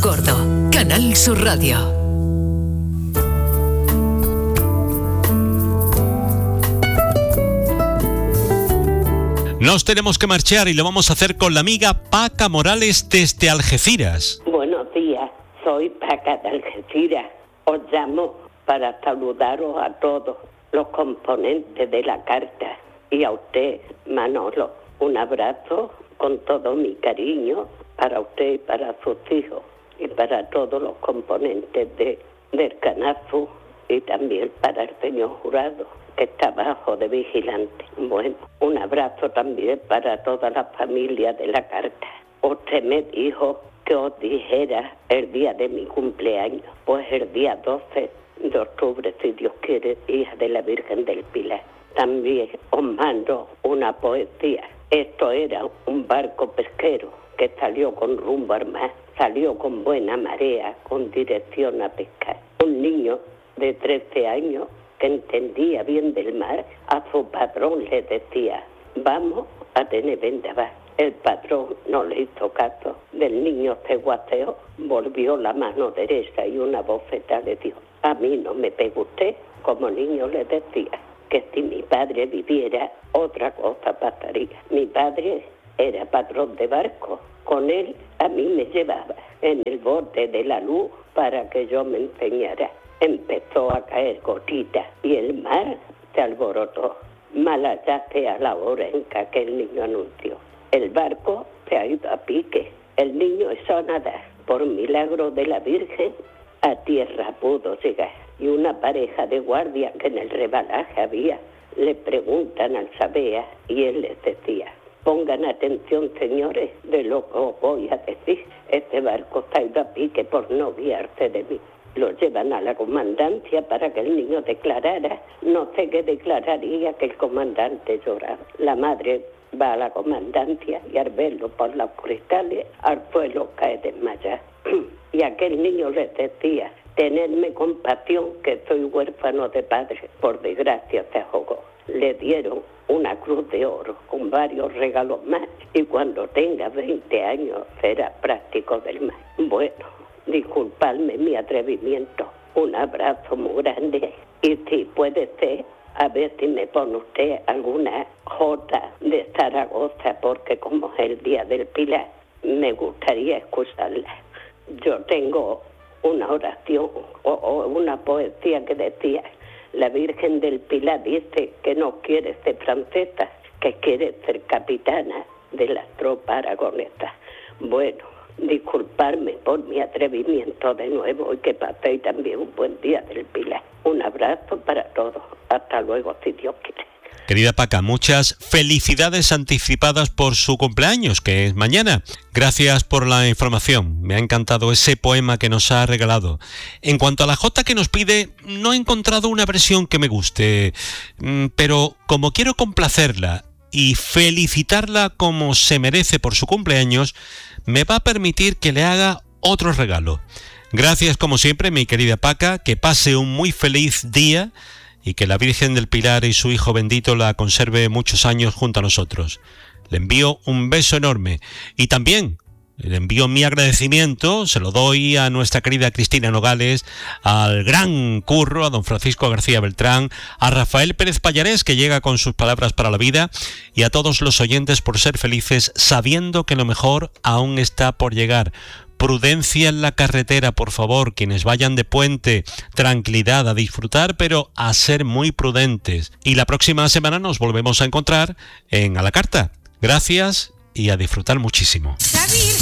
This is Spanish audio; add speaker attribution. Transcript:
Speaker 1: Gordo. Canal Sur Radio.
Speaker 2: Nos tenemos que marchar y lo vamos a hacer con la amiga Paca Morales desde Algeciras.
Speaker 3: Buenos días, soy Paca de Algeciras. Os llamo para saludaros a todos los componentes de la carta y a usted, Manolo. Un abrazo con todo mi cariño para usted y para sus hijos y para todos los componentes del Canafu y también para el señor Jurado, que está bajo de vigilante. Bueno, un abrazo también para toda la familia de la carta. Usted me dijo que os dijera el día de mi cumpleaños, pues el día 12 de octubre, si Dios quiere, hija de la Virgen del Pilar. También os mando una poesía. Esto era un barco pesquero que salió con rumbo al mar, salió con buena marea, con dirección a pescar. Un niño de 13 años que entendía bien del mar, a su patrón le decía: vamos a tener vendaval. El patrón no le hizo caso, del niño se guateó, volvió la mano derecha y una bofeta le dio: a mí no me pega usted. Como niño le decía que si mi padre viviera, otra cosa pasaría. Mi padre era patrón de barco, con él a mí me llevaba en el bote de la luz para que yo me enseñara. Empezó a caer gotita y el mar se alborotó. Mala ya sea la hora en que aquel niño anunció. El barco se ha ido a pique. El niño echó a nadar. Por milagro de la Virgen, a tierra pudo llegar. Y una pareja de guardias que en el rebalaje había, le preguntan al sabea y él les decía: pongan atención, señores, de lo que os voy a decir. Este barco se ha ido a pique por no guiarse de mí. Lo llevan a la comandancia para que el niño declarara. No sé qué declararía, que el comandante lloraba. La madre va a la comandancia y al verlo por los cristales, al suelo cae desmayado. Y aquel niño les decía: tenedme compasión, que soy huérfano de padre. Por desgracia se ahogó. Le dieron una cruz de oro con varios regalos más, y cuando tenga 20 años será práctico del mar. Bueno, disculpadme mi atrevimiento. Un abrazo muy grande. Y si puede ser, a ver si me pone usted alguna jota de Zaragoza, porque como es el Día del Pilar, me gustaría escucharla. Yo tengo una oración o una poesía que decía: la Virgen del Pilar dice que no quiere ser francesa, que quiere ser capitana de las tropas aragonesas. Bueno, disculparme por mi atrevimiento de nuevo y que paséis también un buen Día del Pilar. Un abrazo para todos. Hasta luego, si Dios quiere.
Speaker 2: Querida Paca, muchas felicidades anticipadas por su cumpleaños, que es mañana. Gracias por la información. Me ha encantado ese poema que nos ha regalado. En cuanto a la jota que nos pide, no he encontrado una versión que me guste, pero como quiero complacerla y felicitarla como se merece por su cumpleaños, me va a permitir que le haga otro regalo. Gracias como siempre, mi querida Paca, que pase un muy feliz día y que la Virgen del Pilar y su Hijo bendito la conserve muchos años junto a nosotros. Le envío un beso enorme y también le envío mi agradecimiento, se lo doy a nuestra querida Cristina Nogales, al gran Curro, a don Francisco García Beltrán, a Rafael Pérez Pallarés, que llega con sus palabras para la vida, y a todos los oyentes por ser felices sabiendo que lo mejor aún está por llegar. Prudencia en la carretera, por favor, quienes vayan de puente, tranquilidad, a disfrutar, pero a ser muy prudentes. Y la próxima semana nos volvemos a encontrar en A la Carta. Gracias y a disfrutar muchísimo.